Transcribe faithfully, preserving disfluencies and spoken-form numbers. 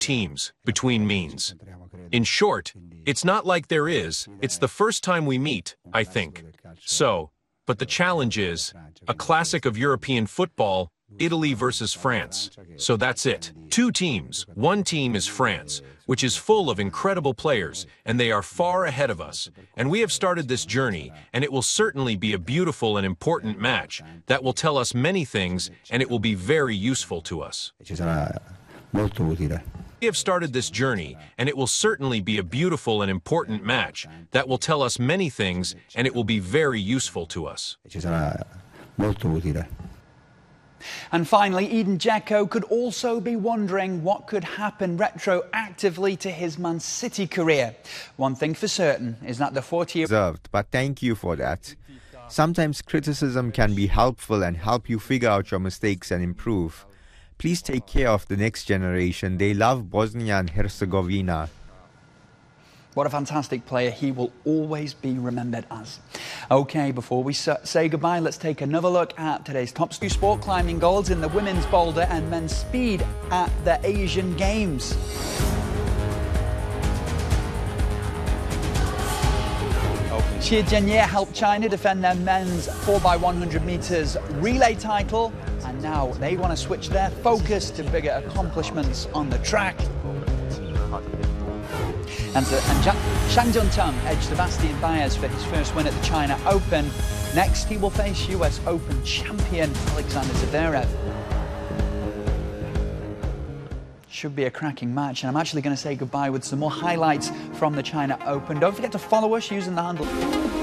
teams between means. In short, it's not like there is, it's the first time we meet, I think. So, but the challenge is, a classic of European football, Italy versus France. So that's it. Two teams. One team is France, which is full of incredible players, and they are far ahead of us. And we have started this journey, and it will certainly be a beautiful and important match that will tell us many things, and it will be very useful to us. We have started this journey, and it will certainly be a beautiful and important match that will tell us many things, and it will be very useful to us. And finally, Edin Dzeko could also be wondering what could happen retroactively to his Man City career. One thing for certain is that the forty-year... Deserved, but thank you for that. Sometimes criticism can be helpful and help you figure out your mistakes and improve. Please take care of the next generation. They love Bosnia and Herzegovina. What a fantastic player he will always be remembered as. OK, before we say goodbye, let's take another look at today's top two sport climbing golds in the women's boulder and men's speed at the Asian Games. Xie Zhenye helped China defend their men's four by one hundred metres relay title, and now they want to switch their focus to bigger accomplishments on the track. And, uh, and Shang Juntung edged Sebastian Baez for his first win at the China Open. Next, he will face U S Open champion Alexander Zverev. Should be a cracking match, and I'm actually going to say goodbye with some more highlights from the China Open. Don't forget to follow us using the handle...